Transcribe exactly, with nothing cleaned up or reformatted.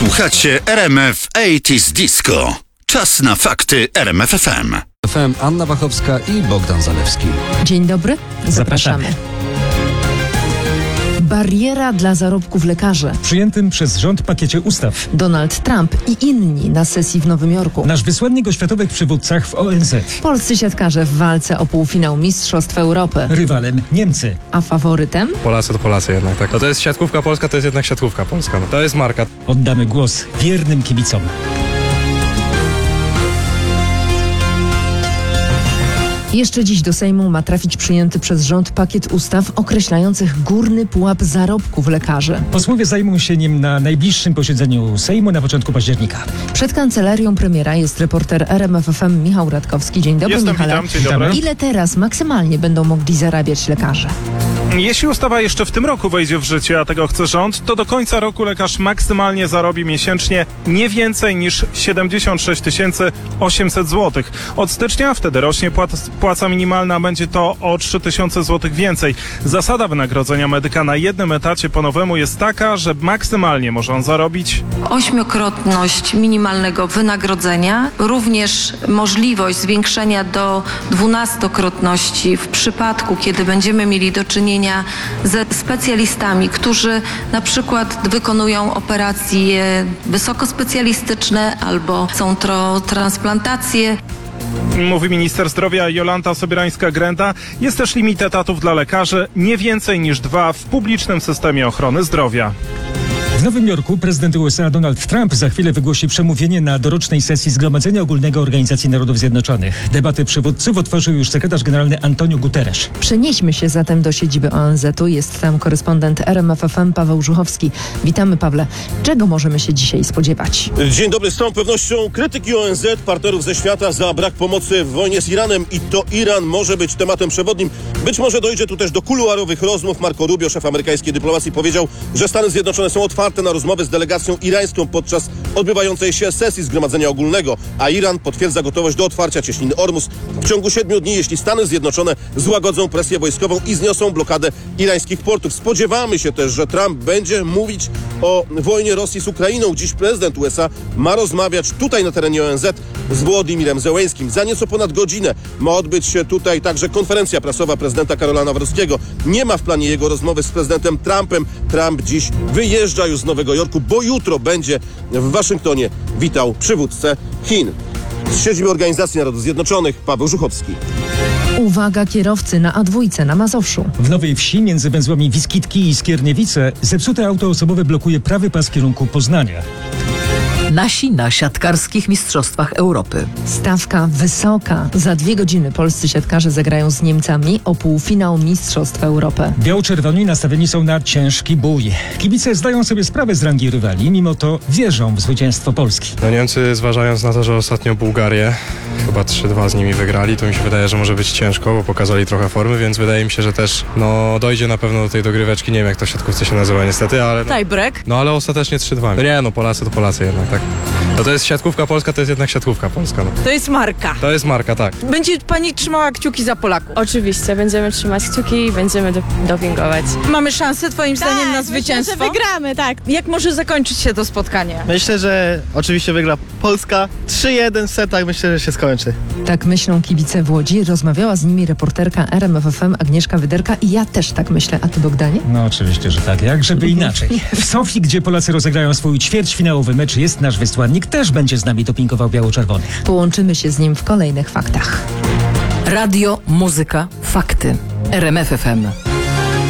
Słuchacie R M F osiemdziesiąt Disco. Czas na fakty R M F F M. F M Anna Wachowska i Bogdan Zalewski. Dzień dobry, zapraszamy. Zapraszamy. Bariera dla zarobków lekarzy. W przyjętym przez rząd pakiecie ustaw. Donald Trump i inni na sesji w Nowym Jorku. Nasz wysłannik o światowych przywódcach w O N Z. Polscy siatkarze w walce o półfinał Mistrzostw Europy. Rywalem Niemcy. A faworytem? Polacy to Polacy jednak, tak. No to jest siatkówka polska, to jest jednak siatkówka polska. No. To jest marka. Oddamy głos wiernym kibicom. Jeszcze dziś do Sejmu ma trafić przyjęty przez rząd pakiet ustaw określających górny pułap zarobków lekarzy. Posłowie zajmą się nim na najbliższym posiedzeniu Sejmu na początku października. Przed kancelarią premiera jest reporter R M F F M Michał Radkowski. Dzień dobry, Jestem, Michale. witam, dzień dobry. Ile teraz maksymalnie będą mogli zarabiać lekarze? Jeśli ustawa jeszcze w tym roku wejdzie w życie, a tego chce rząd, to do końca roku lekarz maksymalnie zarobi miesięcznie nie więcej niż siedemdziesiąt sześć tysięcy osiemset złotych. Od stycznia wtedy rośnie płac- płaca minimalna, będzie to o trzy tysiące złotych więcej. Zasada wynagrodzenia medyka na jednym etacie po nowemu jest taka, że maksymalnie może on zarobić Ośmiokrotność minimalnego wynagrodzenia, również możliwość zwiększenia do dwunastokrotności w przypadku, kiedy będziemy mieli do czynienia ze specjalistami, którzy na przykład wykonują operacje wysokospecjalistyczne albo są to transplantacje. mówi minister zdrowia Jolanta Sobierańska-Grenda. Jest też limit etatów dla lekarzy, nie więcej niż dwa w publicznym systemie ochrony zdrowia. W Nowym Jorku prezydent U S A Donald Trump za chwilę wygłosi przemówienie na dorocznej sesji Zgromadzenia Ogólnego Organizacji Narodów Zjednoczonych. Debatę przywódców otworzył już sekretarz generalny Antonio Guterres. Przenieśmy się zatem do siedziby O N Z-u. Jest tam korespondent R M F F M Paweł Żuchowski. Witamy, Pawle. Czego możemy się dzisiaj spodziewać? Dzień dobry. Z całą pewnością krytyki O N Z, partnerów ze świata za brak pomocy w wojnie z Iranem i to Iran może być tematem przewodnim. Być może dojdzie tu też do kuluarowych rozmów. Marco Rubio, szef amerykańskiej dyplomacji, powiedział, że Stany Zjednoczone są otwarte na rozmowy z delegacją irańską podczas odbywającej się sesji Zgromadzenia Ogólnego, a Iran potwierdza gotowość do otwarcia cieśniny Ormus w ciągu siedmiu dni, jeśli Stany Zjednoczone złagodzą presję wojskową i zniosą blokadę irańskich portów. Spodziewamy się też, że Trump będzie mówić o wojnie Rosji z Ukrainą. Dziś prezydent U S A ma rozmawiać tutaj na terenie O N Z z Włodymirem Zełeńskim. Za nieco ponad godzinę ma odbyć się tutaj także konferencja prasowa prezydenta Karola Nawrockiego. Nie ma w planie jego rozmowy z prezydentem Trumpem. Trump dziś wyjeżdża już z Nowego Jorku, bo jutro będzie w Waszyngtonie witał przywódcę Chin. Z siedziby Organizacji Narodów Zjednoczonych Paweł Żuchowski. Uwaga kierowcy na A dwa na Mazowszu. W Nowej Wsi między węzłami Wiskitki i Skierniewice zepsute auto osobowe blokuje prawy pas w kierunku Poznania. Nasi na siatkarskich mistrzostwach Europy. Stawka wysoka. Za dwie godziny polscy siatkarze zagrają z Niemcami o półfinał Mistrzostw Europy. Biało-czerwoni nastawieni są na ciężki bój. Kibice zdają sobie sprawę z rangi rywali, mimo to wierzą w zwycięstwo Polski. No Niemcy, zważając na to, że ostatnio Bułgarię chyba trzy dwa z nimi wygrali, to mi się wydaje, że może być ciężko, bo pokazali trochę formy, więc wydaje mi się, że też no dojdzie na pewno do tej dogryweczki. Nie wiem, jak to w siatkówce się nazywa niestety, ale... Tie break. No ale ostatecznie trzy dwa. No nie, no Polacy to Polacy jednak, tak. No to jest siatkówka polska, to jest jednak siatkówka polska. No. To jest marka. To jest marka, tak. Będzie pani trzymała kciuki za Polaków. Oczywiście, będziemy trzymać kciuki i będziemy do, dopingować. Mamy szansę twoim zdaniem na zwycięstwo? Myślę, że wygramy, tak. Jak może zakończyć się to spotkanie? Myślę, że oczywiście wygra Polska. trzy jeden w setach, myślę, że się skończy. Tak myślą kibice w Łodzi. Rozmawiała z nimi reporterka R M F F M Agnieszka Wyderka i ja też tak myślę. A ty, Bogdanie? No oczywiście, że tak. Jak żeby inaczej. W Sofii, gdzie Polacy rozegrają swój ćwierćfinałowy mecz, jest nasz wysłannik. Też będzie z nami dopingował biało-czerwonych. Połączymy się z nim w kolejnych faktach. Radio, muzyka, fakty. R M F F M.